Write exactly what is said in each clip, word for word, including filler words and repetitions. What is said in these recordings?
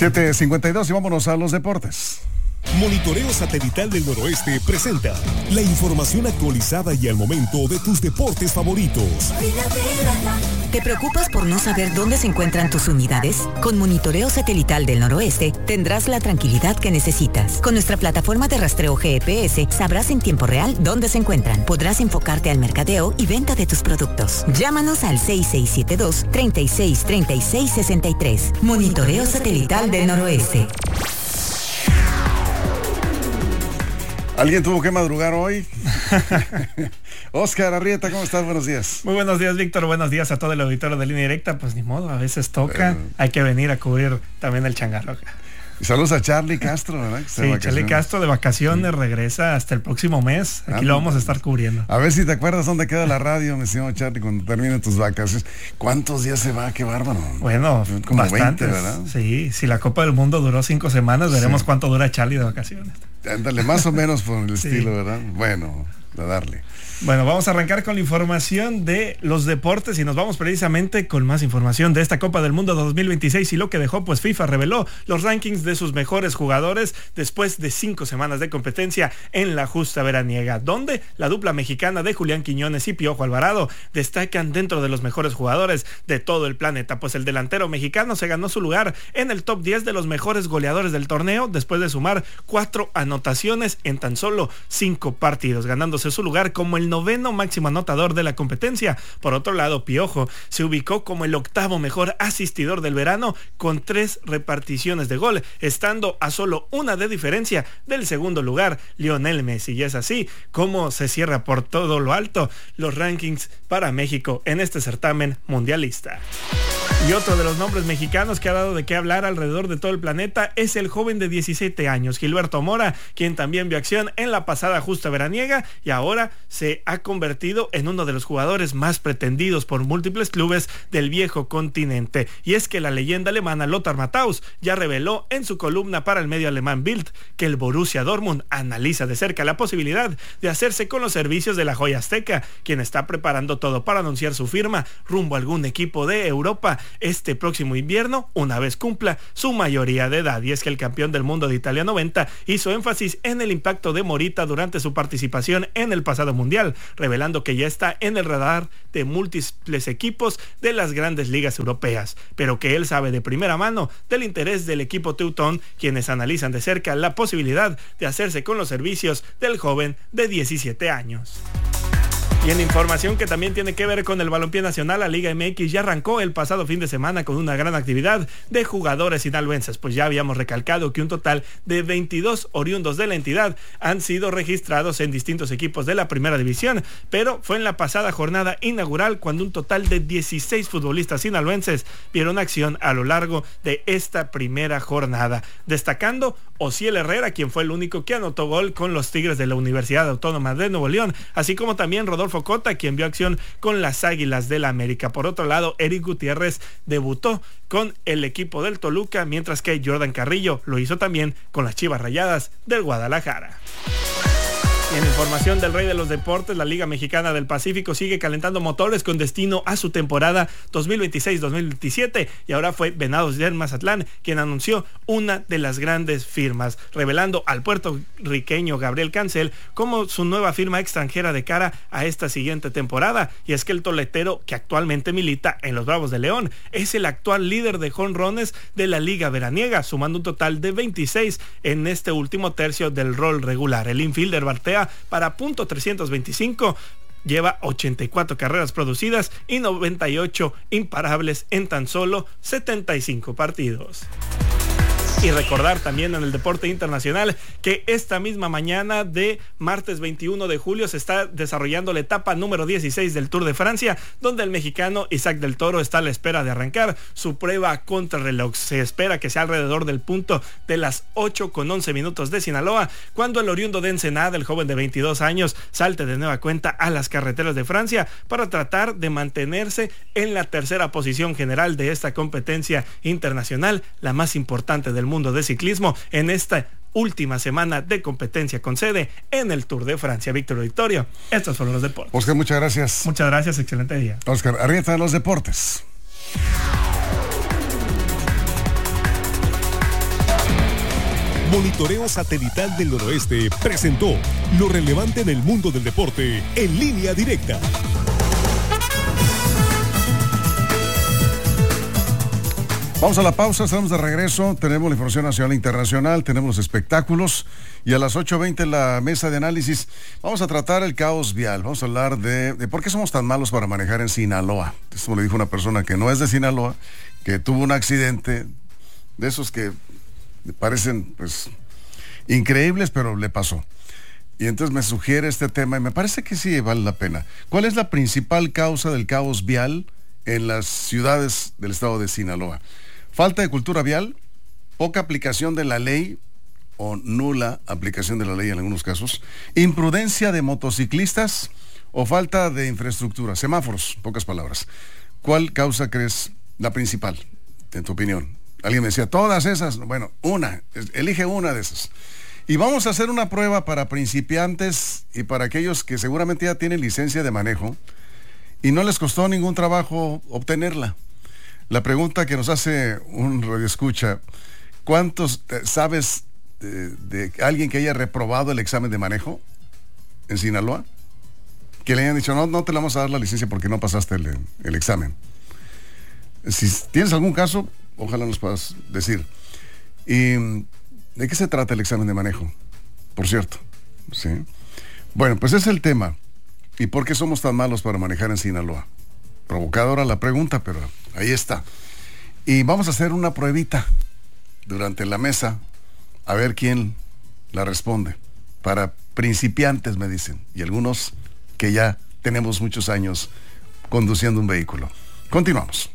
siete cincuenta y dos y vámonos a los deportes. Monitoreo Satelital del Noroeste presenta la información actualizada y al momento de tus deportes favoritos. ¿Te preocupas por no saber dónde se encuentran tus unidades? Con Monitoreo Satelital del Noroeste tendrás la tranquilidad que necesitas. Con nuestra plataforma de rastreo G P S sabrás en tiempo real dónde se encuentran. Podrás enfocarte al mercadeo y venta de tus productos. Llámanos al seis seis siete dos, treinta y seis, treinta y seis, sesenta y tres. Monitoreo Satelital del Noroeste. ¿Alguien tuvo que madrugar hoy? Oscar Arrieta, ¿cómo estás? Buenos días. Muy buenos días, Víctor. Buenos días a todo el auditorio de Línea Directa. Pues ni modo, a veces toca. Bueno. Hay que venir a cubrir también el changarro. Y saludos a Charlie Castro, ¿verdad? Sí, Charlie Castro de vacaciones, sí. Regresa hasta el próximo mes. Aquí ah, lo vamos a estar cubriendo. A ver si te acuerdas dónde queda la radio, mi señor Charlie, cuando terminen tus vacaciones. ¿Cuántos días se va? Qué bárbaro. Bueno, como bastantes, veinte, ¿verdad? Sí, si la Copa del Mundo duró cinco semanas, veremos sí. cuánto dura Charlie de vacaciones. Ándale, más o menos por el sí. estilo, ¿verdad? Bueno, a darle. Bueno, vamos a arrancar con la información de los deportes y nos vamos precisamente con más información de esta Copa del Mundo dos mil veintiséis y lo que dejó, pues FIFA reveló los rankings de sus mejores jugadores después de cinco semanas de competencia en la justa veraniega, donde la dupla mexicana de Julián Quiñones y Piojo Alvarado destacan dentro de los mejores jugadores de todo el planeta, pues el delantero mexicano se ganó su lugar en el top diez de los mejores goleadores del torneo después de sumar cuatro anotaciones en tan solo cinco partidos, ganándose su lugar como el noveno máximo anotador de la competencia. Por otro lado, Piojo se ubicó como el octavo mejor asistidor del verano con tres reparticiones de gol, estando a solo una de diferencia del segundo lugar, Lionel Messi. Y es así como se cierra por todo lo alto los rankings para México en este certamen mundialista. Y otro de los nombres mexicanos que ha dado de qué hablar alrededor de todo el planeta es el joven de diecisiete años, Gilberto Mora, quien también vio acción en la pasada justa veraniega y ahora se ha convertido en uno de los jugadores más pretendidos por múltiples clubes del viejo continente. Y es que la leyenda alemana Lothar Matthaus ya reveló en su columna para el medio alemán Bild que el Borussia Dortmund analiza de cerca la posibilidad de hacerse con los servicios de la joya azteca, quien está preparando todo para anunciar su firma rumbo a algún equipo de Europa este próximo invierno, una vez cumpla su mayoría de edad. Y es que el campeón del mundo de Italia noventa hizo énfasis en el impacto de Morita durante su participación en el pasado mundial, revelando que ya está en el radar de múltiples equipos de las grandes ligas europeas, pero que él sabe de primera mano del interés del equipo teutón, quienes analizan de cerca la posibilidad de hacerse con los servicios del joven de diecisiete años. Y en información que también tiene que ver con el balompié nacional, la Liga M X ya arrancó el pasado fin de semana con una gran actividad de jugadores sinaloenses, pues ya habíamos recalcado que un total de veintidós oriundos de la entidad han sido registrados en distintos equipos de la primera división, pero fue en la pasada jornada inaugural cuando un total de dieciséis futbolistas sinaloenses vieron acción a lo largo de esta primera jornada, destacando Osiel Herrera, quien fue el único que anotó gol con los Tigres de la Universidad Autónoma de Nuevo León, así como también Rodolfo Cota, quien vio acción con las Águilas del América. Por otro lado, Eric Gutiérrez debutó con el equipo del Toluca, mientras que Jordan Carrillo lo hizo también con las Chivas Rayadas del Guadalajara. Y en información del rey de los deportes, la Liga Mexicana del Pacífico sigue calentando motores con destino a su temporada dos mil veintiséis dos mil veintisiete y ahora fue Venados del Mazatlán quien anunció una de las grandes firmas, revelando al puertorriqueño Gabriel Cancel como su nueva firma extranjera de cara a esta siguiente temporada. Y es que el toletero, que actualmente milita en los Bravos de León, es el actual líder de jonrones de la Liga Veraniega, sumando un total de veintiséis en este último tercio del rol regular. El infielder batea para punto trescientos veinticinco, lleva ochenta y cuatro carreras producidas y noventa y ocho imparables en tan solo setenta y cinco partidos. Y recordar también en el deporte internacional que esta misma mañana de martes veintiuno de julio se está desarrollando la etapa número dieciséis del Tour de Francia, donde el mexicano Isaac del Toro está a la espera de arrancar su prueba contrarreloj. Se espera que sea alrededor del punto de las ocho con once minutos de Sinaloa, cuando el oriundo de Ensenada, el joven de veintidós años, salte de nueva cuenta a las carreteras de Francia para tratar de mantenerse en la tercera posición general de esta competencia internacional, la más importante del mundo de ciclismo en esta última semana de competencia con sede en el Tour de Francia. Víctor Victorio, estos fueron los deportes. Oscar, muchas gracias. Muchas gracias, excelente día. Oscar Arrieta, los deportes. Monitoreo Satelital del Noroeste presentó lo relevante del mundo del deporte en línea directa. Vamos a la pausa, estamos de regreso, tenemos la información nacional e internacional, tenemos los espectáculos y a las ocho veinte la mesa de análisis. Vamos a tratar el caos vial, vamos a hablar de, de por qué somos tan malos para manejar en Sinaloa. Esto me lo dijo una persona que no es de Sinaloa, que tuvo un accidente de esos que parecen pues increíbles, pero le pasó. Y entonces me sugiere este tema y me parece que sí vale la pena. ¿Cuál es la principal causa del caos vial en las ciudades del estado de Sinaloa? Falta de cultura vial, poca aplicación de la ley o nula aplicación de la ley en algunos casos, imprudencia de motociclistas o falta de infraestructura, semáforos, pocas palabras. ¿Cuál causa crees la principal, en tu opinión? Alguien me decía, todas esas, bueno, una, elige una de esas. Y vamos a hacer una prueba para principiantes y para aquellos que seguramente ya tienen licencia de manejo y no les costó ningún trabajo obtenerla. La pregunta que nos hace un radioescucha, ¿cuántos eh, sabes de, de alguien que haya reprobado el examen de manejo en Sinaloa? Que le hayan dicho, no, no te le vamos a dar la licencia porque no pasaste el, el examen. Si tienes algún caso, ojalá nos puedas decir. ¿Y de qué se trata el examen de manejo? Por cierto, ¿sí? Bueno, pues ese es el tema. ¿Y por qué somos tan malos para manejar en Sinaloa? Provocadora la pregunta, pero ahí está. Y vamos a hacer una pruebita durante la mesa, a ver quién la responde. Para principiantes, me dicen, y algunos que ya tenemos muchos años conduciendo un vehículo. Continuamos.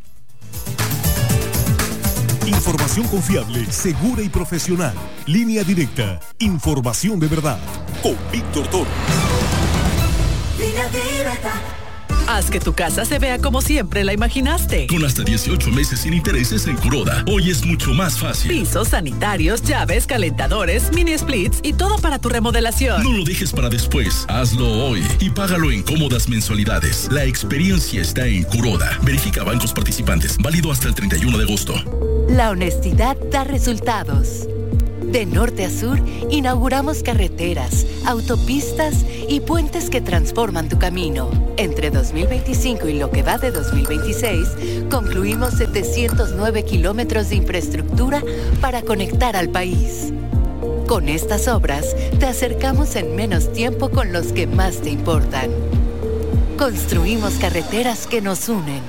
Información confiable, segura y profesional. Línea directa. Información de verdad. Con Víctor Toro. Línea directa. Haz que tu casa se vea como siempre la imaginaste. Con hasta dieciocho meses sin intereses en Kuroda, hoy es mucho más fácil. Pisos, sanitarios, llaves, calentadores, mini splits y todo para tu remodelación. No lo dejes para después, hazlo hoy y págalo en cómodas mensualidades. La experiencia está en Kuroda. Verifica bancos participantes, válido hasta el treinta y uno de agosto. La honestidad da resultados. De norte a sur, inauguramos carreteras, autopistas y puentes que transforman tu camino. Entre dos mil veinticinco y lo que va de dos mil veintiséis, concluimos setecientos nueve kilómetros de infraestructura para conectar al país. Con estas obras, te acercamos en menos tiempo con los que más te importan. Construimos carreteras que nos unen.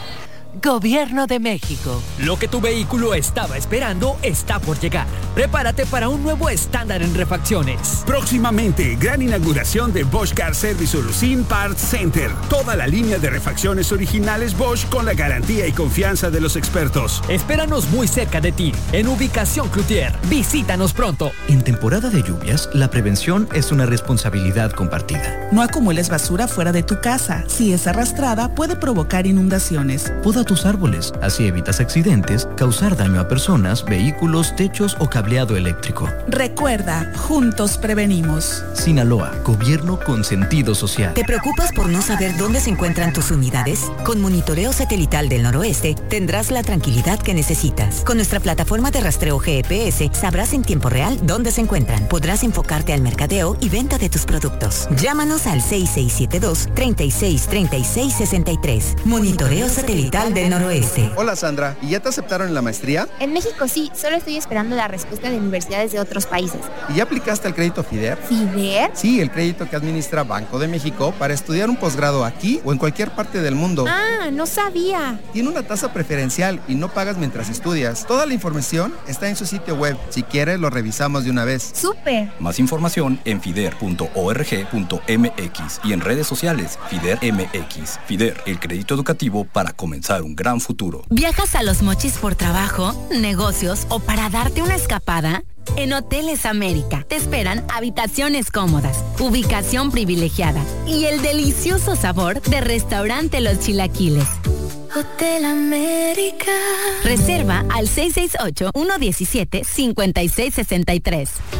Gobierno de México. Lo que tu vehículo estaba esperando está por llegar. Prepárate para un nuevo estándar en refacciones. Próximamente, gran inauguración de Bosch Car Service Solution Parts Center. Toda la línea de refacciones originales Bosch con la garantía y confianza de los expertos. Espéranos muy cerca de ti, en Ubicación Cloutier. Visítanos pronto. En temporada de lluvias, la prevención es una responsabilidad compartida. No acumules basura fuera de tu casa. Si es arrastrada, puede provocar inundaciones. Poda tus árboles, así evitas accidentes, causar daño a personas, vehículos, techos o cableado eléctrico. Recuerda, juntos prevenimos. Sinaloa, gobierno con sentido social. ¿Te preocupas por no saber dónde se encuentran tus unidades? Con Monitoreo Satelital del Noroeste tendrás la tranquilidad que necesitas. Con nuestra plataforma de rastreo G P S sabrás en tiempo real dónde se encuentran. Podrás enfocarte al mercadeo y venta de tus productos. Llámanos al seis seis siete dos, tres seis tres seis seis tres. Monitoreo Satelital del Noroeste. Hola Sandra, ¿y ya te aceptaron en la maestría? En México sí, solo estoy esperando la respuesta de universidades de otros países. ¿Y ya aplicaste al crédito FIDER? ¿FIDER? Sí, el crédito que administra Banco de México para estudiar un posgrado aquí o en cualquier parte del mundo. Ah, no sabía. Tiene una tasa preferencial y no pagas mientras estudias. Toda la información está en su sitio web. Si quieres, lo revisamos de una vez. ¡Súper! Más información en fider punto org punto m x y en redes sociales FIDER M X. FIDER, el crédito educativo para comenzar un gran futuro. ¿Viajas a Los Mochis por trabajo, negocios o para darte una escapada? En Hoteles América te esperan habitaciones cómodas, ubicación privilegiada y el delicioso sabor de restaurante Los Chilaquiles. Hotel América. Reserva al seis seis ocho, uno uno siete, cinco seis seis tres.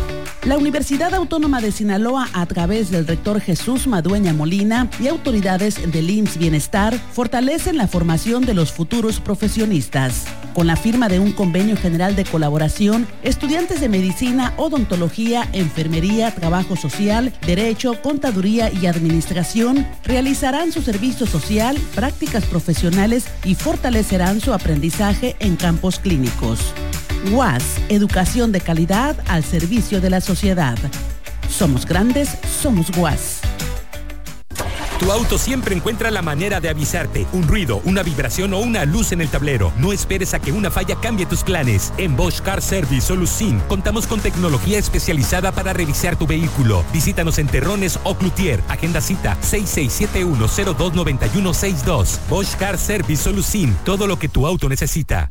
La Universidad Autónoma de Sinaloa, a través del rector Jesús Madueña Molina y autoridades del I M S S Bienestar, fortalecen la formación de los futuros profesionistas. Con la firma de un convenio general de colaboración, estudiantes de medicina, odontología, enfermería, trabajo social, derecho, contaduría y administración realizarán su servicio social, prácticas profesionales y fortalecerán su aprendizaje en campos clínicos. U A S, educación de calidad al servicio de la sociedad. Somos grandes, somos U A S. Tu auto siempre encuentra la manera de avisarte. Un ruido, una vibración o una luz en el tablero. No esperes a que una falla cambie tus planes. En Bosch Car Service Solusin contamos con tecnología especializada para revisar tu vehículo. Visítanos en Terrones o Cloutier. Agenda cita seis seis siete uno cero dos nueve uno seis dos. Bosch Car Service Solusin. Todo lo que tu auto necesita.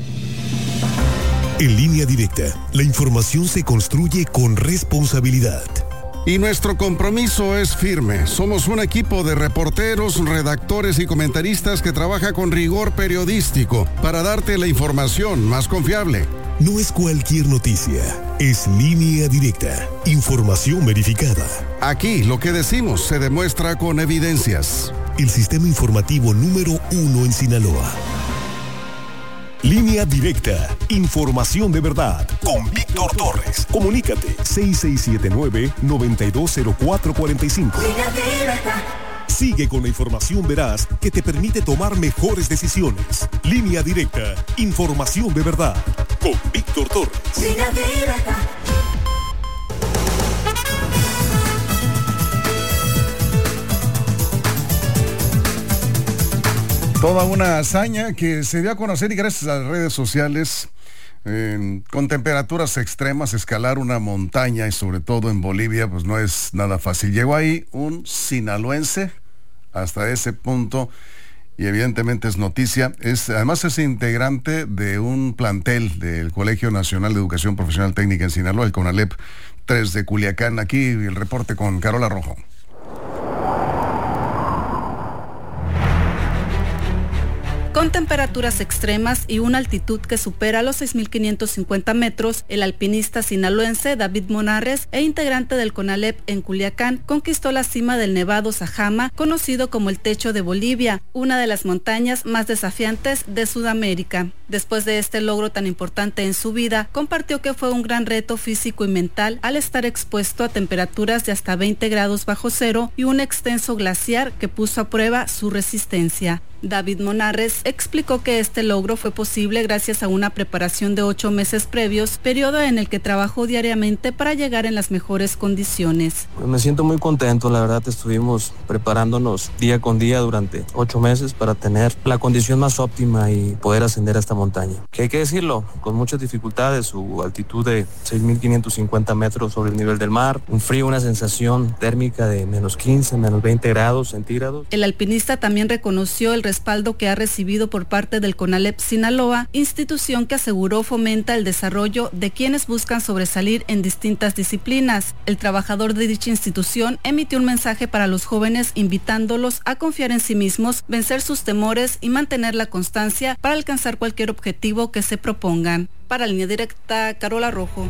En Línea Directa, la información se construye con responsabilidad. Y nuestro compromiso es firme. Somos un equipo de reporteros, redactores y comentaristas que trabaja con rigor periodístico para darte la información más confiable. No es cualquier noticia, es Línea Directa, información verificada. Aquí lo que decimos se demuestra con evidencias. El sistema informativo número uno en Sinaloa. Línea Directa, información de verdad, con Víctor Torres. Comunícate seis seis siete nueve, nueve dos cero cuatro cuatro cinco. Sigue con la información veraz que te permite tomar mejores decisiones. Línea Directa, información de verdad, con Víctor Torres. Línea Directa. Toda una hazaña que se dio a conocer y gracias a las redes sociales, eh, con temperaturas extremas, escalar una montaña y sobre todo en Bolivia, pues no es nada fácil. Llegó ahí un sinaloense hasta ese punto y evidentemente es noticia. Es, además es integrante de un plantel del Colegio Nacional de Educación Profesional Técnica en Sinaloa, el CONALEP tres de Culiacán. Aquí el reporte con Carola Rojo. Con temperaturas extremas y una altitud que supera los seis mil quinientos cincuenta metros, el alpinista sinaloense David Monarres e integrante del CONALEP en Culiacán conquistó la cima del Nevado Sajama, conocido como el techo de Bolivia, una de las montañas más desafiantes de Sudamérica. Después de este logro tan importante en su vida, compartió que fue un gran reto físico y mental al estar expuesto a temperaturas de hasta veinte grados bajo cero y un extenso glaciar que puso a prueba su resistencia. David Monarres explicó que este logro fue posible gracias a una preparación de ocho meses previos, periodo en el que trabajó diariamente para llegar en las mejores condiciones. Pues me siento muy contento, la verdad estuvimos preparándonos día con día durante ocho meses para tener la condición más óptima y poder ascender a esta montaña. Que hay que decirlo, con muchas dificultades, su altitud de seis mil quinientos cincuenta metros sobre el nivel del mar, un frío, una sensación térmica de menos quince, menos veinte grados centígrados. El alpinista también reconoció el respaldo que ha recibido por parte del CONALEP Sinaloa, institución que aseguró fomenta el desarrollo de quienes buscan sobresalir en distintas disciplinas. El trabajador de dicha institución emitió un mensaje para los jóvenes invitándolos a confiar en sí mismos, vencer sus temores y mantener la constancia para alcanzar cualquier objetivo que se propongan. Para Línea Directa, Carola Rojo.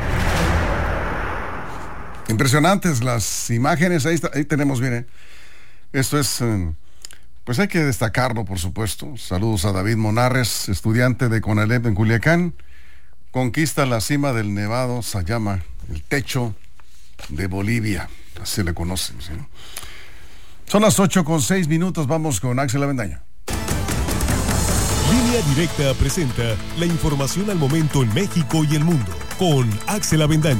Impresionantes las imágenes, ahí, está, ahí tenemos, miren, esto es... Um... Pues hay que destacarlo, por supuesto. Saludos a David Monarres, estudiante de CONALEP en Culiacán. Conquista la cima del Nevado Sajama, el techo de Bolivia. Así le conocen, ¿sí? Son las ocho con seis minutos. Vamos con Axel Avendaño. Línea Directa presenta la información al momento en México y el mundo con Axel Avendaño.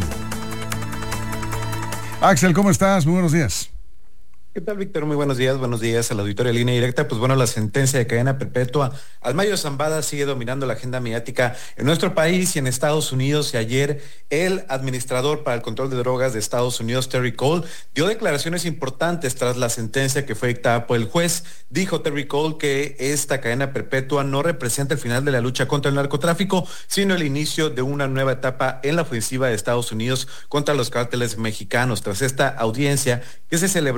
Axel, ¿cómo estás? Muy buenos días. ¿Qué tal, Víctor? Muy buenos días, buenos días a la auditoría de Línea Directa. Pues bueno, la sentencia de cadena perpetua al Mayo Zambada sigue dominando la agenda mediática en nuestro país y en Estados Unidos. Y ayer el administrador para el control de drogas de Estados Unidos, Terry Cole, dio declaraciones importantes tras la sentencia que fue dictada por el juez. Dijo Terry Cole que esta cadena perpetua no representa el final de la lucha contra el narcotráfico, sino el inicio de una nueva etapa en la ofensiva de Estados Unidos contra los cárteles mexicanos. Tras esta audiencia que se celebró en la Corte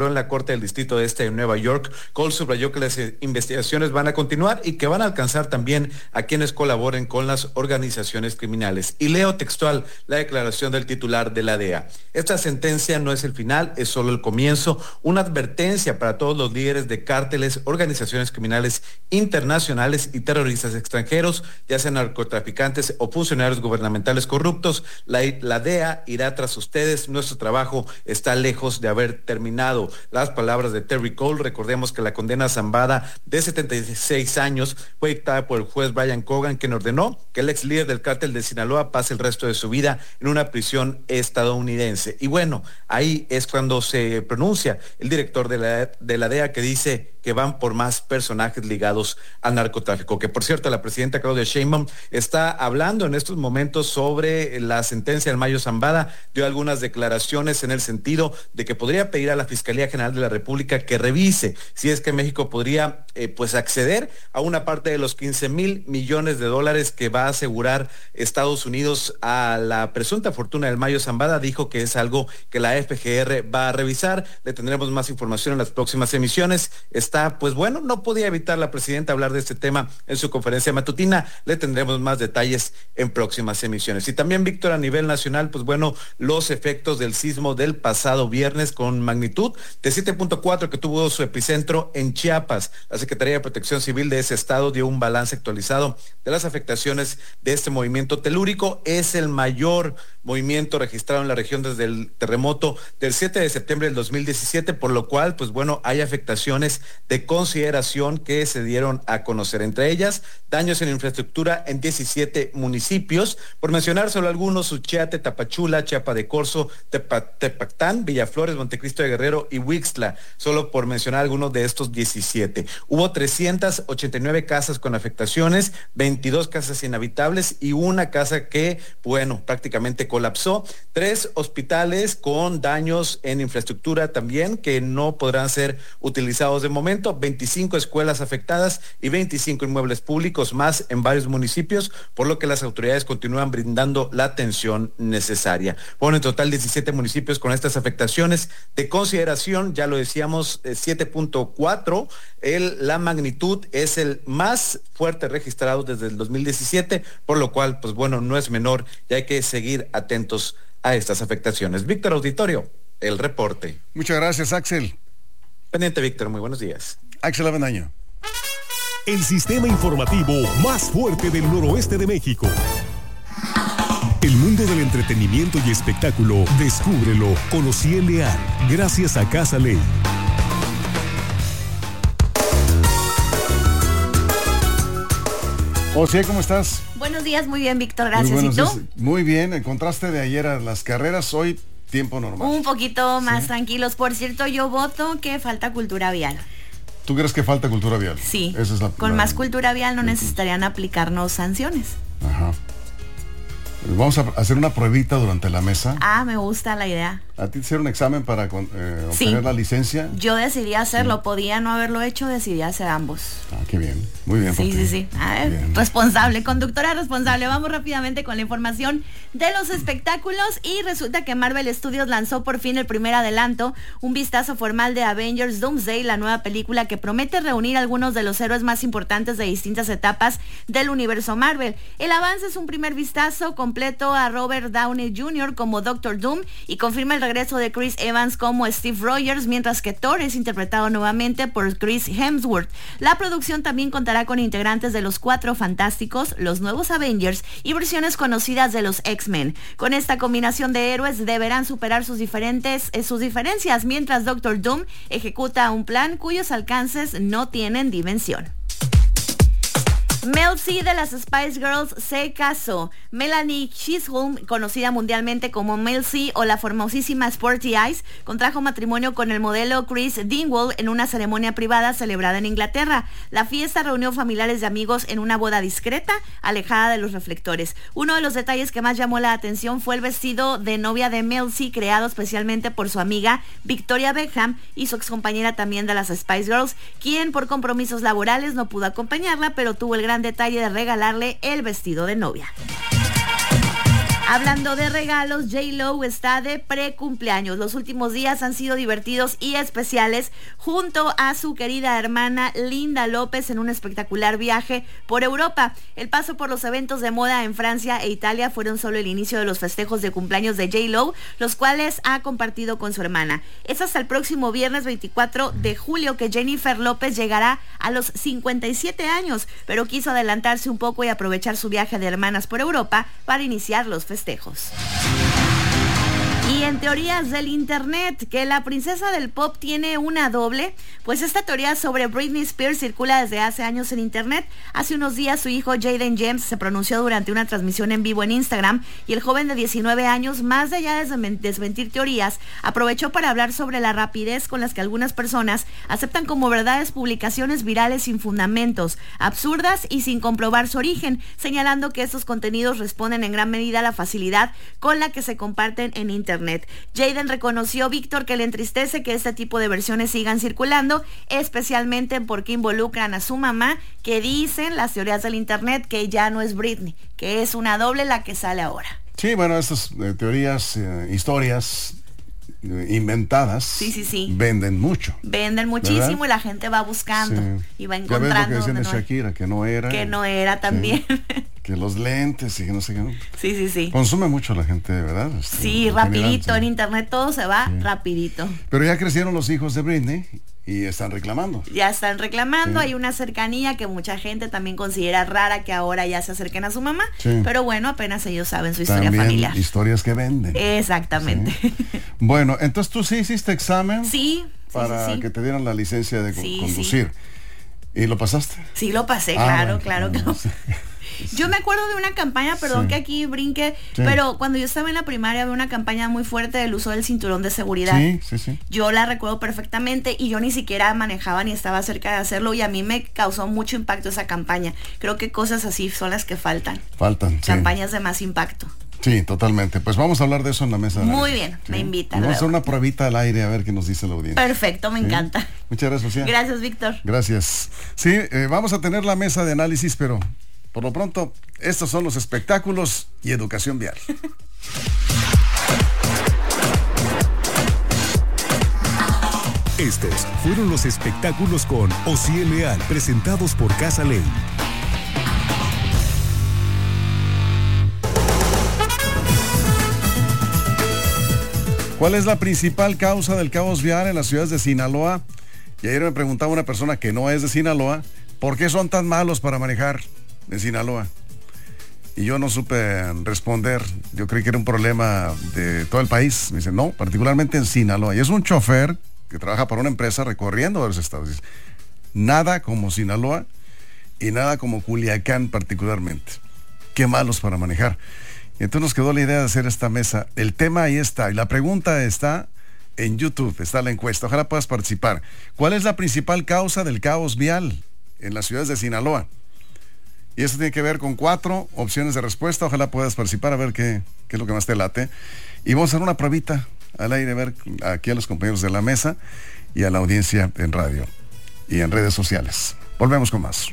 Corte del Distrito Este de Nueva York. Cole subrayó que las investigaciones van a continuar y que van a alcanzar también a quienes colaboren con las organizaciones criminales. Y leo textual la declaración del titular de la D E A. Esta sentencia no es el final, es solo el comienzo, una advertencia para todos los líderes de cárteles, organizaciones criminales internacionales y terroristas extranjeros, ya sean narcotraficantes o funcionarios gubernamentales corruptos. La, la D E A irá tras ustedes, nuestro trabajo está lejos de haber terminado. Las palabras de Terry Cole. Recordemos que la condena zambada de setenta y seis años fue dictada por el juez Brian Cogan, quien ordenó que el ex líder del cártel de Sinaloa pase el resto de su vida en una prisión estadounidense. Y bueno, ahí es cuando se pronuncia el director de la, de la D E A, que dice que van por más personajes ligados al narcotráfico. Que por cierto, la presidenta Claudia Sheinbaum está hablando en estos momentos sobre la sentencia del Mayo Zambada, dio algunas declaraciones en el sentido de que podría pedir a la Fiscalía General de la República que revise si es que México podría eh, pues acceder a una parte de los quince mil millones de dólares que va a asegurar Estados Unidos a la presunta fortuna del Mayo Zambada. Dijo que es algo que la F G R va a revisar. Le tendremos más información en las próximas emisiones. Está, pues bueno, no podía evitar la presidenta hablar de este tema en su conferencia matutina. Le tendremos más detalles en próximas emisiones. Y también, Víctor, a nivel nacional, pues bueno, los efectos del sismo del pasado viernes con magnitud de siete punto cuatro que tuvo su epicentro en Chiapas. La Secretaría de Protección Civil de ese estado dio un balance actualizado de las afectaciones de este movimiento telúrico. Es el mayor movimiento registrado en la región desde el terremoto del siete de septiembre del dos mil diecisiete, por lo cual, pues bueno, hay afectaciones de consideración que se dieron a conocer. Entre ellas, daños en infraestructura en diecisiete municipios, por mencionar solo algunos: Suchiate, Tapachula, Chiapa de Corzo, Tepa, Tepactán, Villaflores, Montecristo de Guerrero y Huixtla, solo por mencionar algunos de estos diecisiete. Hubo trescientas ochenta y nueve casas con afectaciones, veintidós casas inhabitables y una casa que, bueno, prácticamente colapsó. Tres hospitales con daños en infraestructura también que no podrán ser utilizados de momento, veinticinco escuelas afectadas y veinticinco inmuebles públicos más en varios municipios, por lo que las autoridades continúan brindando la atención necesaria. Bueno, en total diecisiete municipios con estas afectaciones de consideración, ya lo decíamos, siete punto cuatro, el, la magnitud es el más fuerte registrado desde el dos mil diecisiete, por lo cual, pues bueno, no es menor y hay que seguir atentos a estas afectaciones. Víctor, auditorio, el reporte. Muchas gracias, Axel. Pendiente, Víctor, muy buenos días. Axel Avendaño. El sistema informativo más fuerte del noroeste de México. El mundo del entretenimiento y espectáculo, descúbrelo con Ociel Leal, gracias a Casa Ley. Ociel, ¿cómo estás? Buenos días, muy bien, Víctor, gracias. ¿Y tú? Días. Muy bien, el contraste de ayer a las carreras, hoy tiempo normal. Un poquito más ¿Sí? tranquilos. Por cierto, yo voto que falta cultura vial. ¿Tú crees que falta cultura vial? Sí. Esa es la, Con la, más cultura vial no necesitarían aplicarnos sanciones. Ajá. Vamos a hacer una pruebita durante la mesa. Ah, me gusta la idea. ¿A ti te hicieron un examen para eh, obtener sí. la licencia? Yo decidí hacerlo, sí. podía no haberlo hecho, decidí hacer ambos. Ah, qué bien, muy bien. Sí, sí, sí. A ver, responsable, conductora responsable. Vamos rápidamente con la información de los espectáculos y resulta que Marvel Studios lanzó por fin el primer adelanto, un vistazo formal de Avengers Doomsday, la nueva película que promete reunir a algunos de los héroes más importantes de distintas etapas del universo Marvel. El avance es un primer vistazo completo a Robert Downey junior como Doctor Doom y confirma el regreso de Chris Evans como Steve Rogers, mientras que Thor es interpretado nuevamente por Chris Hemsworth. La producción también contará con integrantes de los Cuatro Fantásticos, los nuevos Avengers y versiones conocidas de los X-Men. Con esta combinación de héroes deberán superar sus diferentes eh, sus diferencias, mientras Doctor Doom ejecuta un plan cuyos alcances no tienen dimensión. Mel C de las Spice Girls se casó. Melanie Chisholm, conocida mundialmente como Mel C o la famosísima Sporty Eyes, contrajo matrimonio con el modelo Chris Dingwall en una ceremonia privada celebrada en Inglaterra. La fiesta reunió familiares y amigos en una boda discreta, alejada de los reflectores. Uno de los detalles que más llamó la atención fue el vestido de novia de Mel C, creado especialmente por su amiga Victoria Beckham y su excompañera también de las Spice Girls, quien por compromisos laborales no pudo acompañarla, pero tuvo el gran detalle de regalarle el vestido de novia. Hablando de regalos, J-Lo está de pre-cumpleaños. Los últimos días han sido divertidos y especiales junto a su querida hermana Linda López en un espectacular viaje por Europa. El paso por los eventos de moda en Francia e Italia fueron solo el inicio de los festejos de cumpleaños de J-Lo, los cuales ha compartido con su hermana. Es hasta el próximo viernes veinticuatro de julio que Jennifer López llegará a los cincuenta y siete años, pero quiso adelantarse un poco y aprovechar su viaje de hermanas por Europa para iniciar los festejos. Y en teorías del internet, que la princesa del pop tiene una doble, pues esta teoría sobre Britney Spears circula desde hace años en internet. Hace unos días su hijo Jaden James se pronunció durante una transmisión en vivo en Instagram y el joven de diecinueve años, más allá de desmentir teorías, aprovechó para hablar sobre la rapidez con las que algunas personas aceptan como verdades publicaciones virales sin fundamentos, absurdas y sin comprobar su origen, señalando que estos contenidos responden en gran medida a la facilidad con la que se comparten en internet. Jaden reconoció, Víctor, que le entristece que este tipo de versiones sigan circulando, especialmente porque involucran a su mamá, que dicen las teorías del internet que ya no es Britney, que es una doble la que sale ahora. Sí, bueno, estas eh, teorías, eh, historias eh, inventadas, sí, sí, sí. venden mucho. Venden muchísimo, ¿verdad? Y la gente va buscando sí. y va encontrando. Ya ves lo que decían de Shakira, que no era. Que no era también. Sí. Que los lentes y que no sé qué. Sí, sí, sí. Consume mucho la gente, ¿verdad? Este, sí, en rapidito. General, sí. En internet todo se va sí. rapidito. Pero ya crecieron los hijos de Britney y están reclamando. Ya están reclamando. Sí. Hay una cercanía que mucha gente también considera rara que ahora ya se acerquen a su mamá. Sí. Pero bueno, apenas ellos saben su historia también familiar. Historias que venden. Exactamente. Sí. Bueno, entonces tú sí hiciste examen. Sí. Para sí, sí, sí. que te dieran la licencia de sí, conducir. Sí. ¿Y lo pasaste? Sí, lo pasé, ah, claro, bueno, claro. No, claro. sí. Yo me acuerdo de una campaña, perdón sí. que aquí brinque, sí. pero cuando yo estaba en la primaria había una campaña muy fuerte del uso del cinturón de seguridad. Sí, sí, sí. Yo la recuerdo perfectamente y yo ni siquiera manejaba ni estaba cerca de hacerlo y a mí me causó mucho impacto esa campaña. Creo que cosas así son las que faltan. Faltan, Campañas sí. de más impacto. Sí, totalmente. Pues vamos a hablar de eso en la mesa. Muy bien, ¿sí? Me invitan. Vamos a hacer una pruebita al aire a ver qué nos dice la audiencia. Perfecto, me ¿sí? encanta. Muchas gracias, Lucía. Gracias, Víctor. Gracias. Sí, eh, vamos a tener la mesa de análisis, pero por lo pronto, estos son los espectáculos y educación vial. Estos fueron los espectáculos con Osiel Leal, presentados por Casa Ley. ¿Cuál es la principal causa del caos vial en las ciudades de Sinaloa? Y ayer me preguntaba una persona que no es de Sinaloa, ¿por qué son tan malos para manejar en Sinaloa? Y yo no supe responder. Yo creí que era un problema de todo el país. Me dice, no, particularmente en Sinaloa. Y es un chofer que trabaja para una empresa recorriendo varios estados. Dice, nada como Sinaloa y nada como Culiacán particularmente. Qué malos para manejar. Y entonces nos quedó la idea de hacer esta mesa. El tema ahí está. Y la pregunta está en YouTube. Está la encuesta. Ojalá puedas participar. ¿Cuál es la principal causa del caos vial en las ciudades de Sinaloa? Y esto tiene que ver con cuatro opciones de respuesta. Ojalá puedas participar a ver qué, qué es lo que más te late. Y vamos a hacer una pruebita al aire, a ver aquí a los compañeros de la mesa y a la audiencia en radio y en redes sociales. Volvemos con más.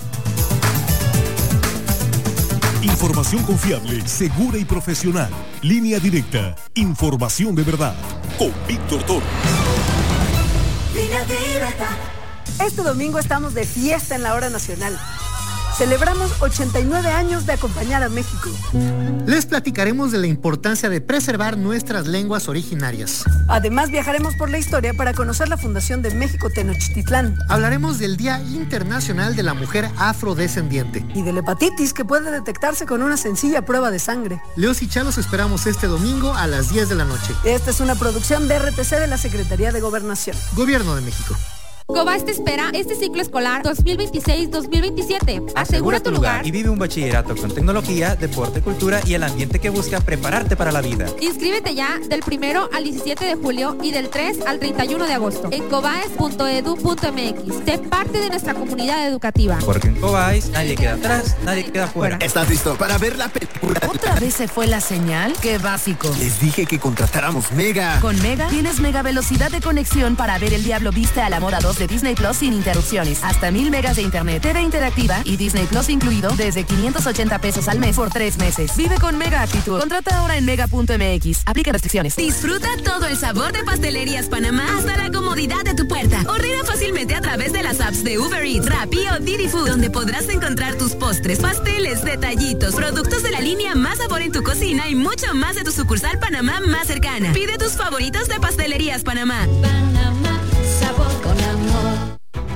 Información confiable, segura y profesional. Línea directa. Información de verdad. Con Víctor Torres. Línea directa. Este domingo estamos de fiesta en la hora nacional. Celebramos ochenta y nueve años de acompañar a México. Les platicaremos de la importancia de preservar nuestras lenguas originarias. Además, viajaremos por la historia para conocer la fundación de México Tenochtitlán. Hablaremos del Día Internacional de la Mujer Afrodescendiente. Y de la hepatitis, que puede detectarse con una sencilla prueba de sangre. Leos y Chalos esperamos este domingo a las diez de la noche. Esta es una producción de R T C de la Secretaría de Gobernación. Gobierno de México. Cobas te espera este ciclo escolar dos mil veintiséis dos mil veintisiete. Asegura tu lugar y vive un bachillerato con tecnología, deporte, cultura y el ambiente que busca prepararte para la vida. Inscríbete ya del primero al diecisiete de julio y del tres al treinta y uno de agosto en cobaes punto edu punto m x. Sé parte de nuestra comunidad educativa. Porque en Cobaes nadie queda atrás, nadie queda fuera. ¿Estás listo para ver la película? ¿Otra vez se fue la señal? ¡Qué básico! Les dije que contratáramos Mega. Con Mega tienes mega velocidad de conexión para ver El Diablo Viste a la Moda dos de Disney Plus sin interrupciones, hasta mil megas de internet, T V interactiva y Disney Plus incluido desde quinientos ochenta pesos al mes por tres meses. Vive con Mega Actitud. Contrata ahora en mega punto m x. Aplica restricciones. Disfruta todo el sabor de Pastelerías Panamá hasta la comodidad de tu puerta. Ordena fácilmente a través de las apps de Uber Eats, Rappi o Didi Food, donde podrás encontrar tus postres, pasteles, detallitos, productos de la línea Más Sabor en tu cocina y mucho más de tu sucursal Panamá más cercana. Pide tus favoritos de Pastelerías Panamá. Panamá, sabor con amor.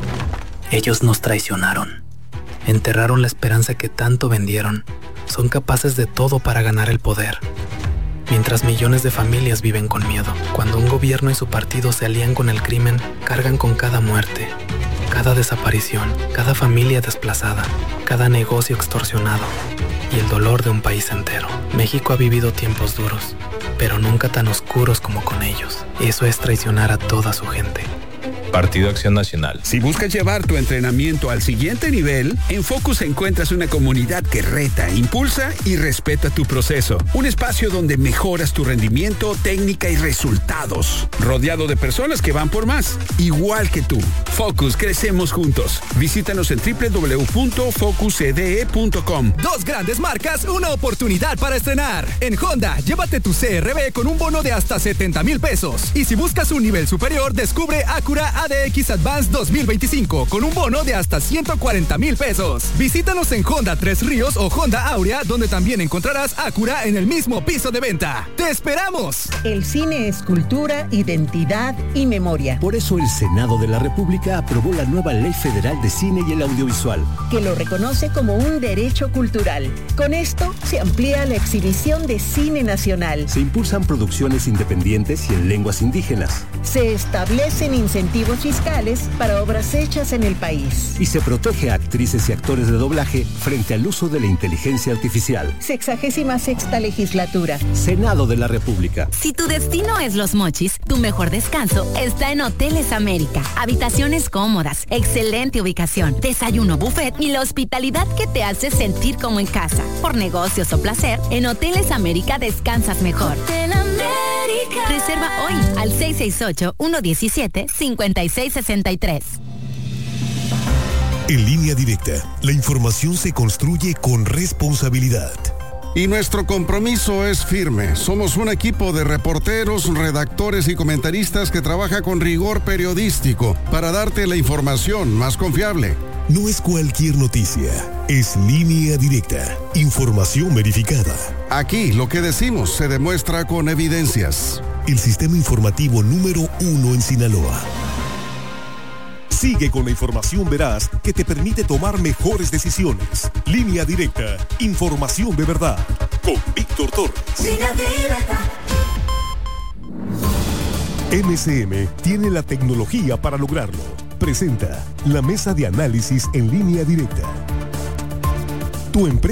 Ellos nos traicionaron. Enterraron la esperanza que tanto vendieron. Son capaces de todo para ganar el poder. Mientras millones de familias viven con miedo. Cuando un gobierno y su partido se alían con el crimen, cargan con cada muerte, cada desaparición, cada familia desplazada, cada negocio extorsionado y el dolor de un país entero. México ha vivido tiempos duros, pero nunca tan oscuros como con ellos. Eso es traicionar a toda su gente. Partido Acción Nacional. Si buscas llevar tu entrenamiento al siguiente nivel, en Focus encuentras una comunidad que reta, impulsa y respeta tu proceso. Un espacio donde mejoras tu rendimiento, técnica y resultados. Rodeado de personas que van por más, igual que tú. Focus, crecemos juntos. Visítanos en doble u doble u doble u punto focus c d e punto com. Dos grandes marcas, una oportunidad para estrenar. En Honda, llévate tu C R V con un bono de hasta setenta mil pesos. Y si buscas un nivel superior, descubre Acura A D X Advance dos mil veinticinco con un bono de hasta ciento cuarenta mil pesos. Visítanos en Honda Tres Ríos o Honda Aurea, donde también encontrarás Acura en el mismo piso de venta. ¡Te esperamos! El cine es cultura, identidad y memoria. Por eso el Senado de la República aprobó la nueva Ley Federal de Cine y el Audiovisual, que lo reconoce como un derecho cultural. Con esto se amplía la exhibición de cine nacional. Se impulsan producciones independientes y en lenguas indígenas. Se establecen incentivos fiscales para obras hechas en el país. Y se protege a actrices y actores de doblaje frente al uso de la inteligencia artificial. Sexagésima sexta legislatura. Senado de la República. Si tu destino es Los Mochis, tu mejor descanso está en Hoteles América. Habitaciones cómodas, excelente ubicación, desayuno buffet y la hospitalidad que te hace sentir como en casa. Por negocios o placer, en Hoteles América descansas mejor. Hotel América. Reserva hoy al seis seis ocho, uno uno siete, cinco seis seis tres. En Línea Directa, la información se construye con responsabilidad. Y nuestro compromiso es firme. Somos un equipo de reporteros, redactores y comentaristas que trabaja con rigor periodístico para darte la información más confiable. No es cualquier noticia, es Línea Directa, información verificada. Aquí lo que decimos se demuestra con evidencias. El sistema informativo número uno en Sinaloa. Sigue con la información veraz que te permite tomar mejores decisiones. Línea Directa, información de verdad. Con Víctor Torres. Línea Directa. M C M tiene la tecnología para lograrlo. Presenta la mesa de análisis en Línea Directa. Tu empresa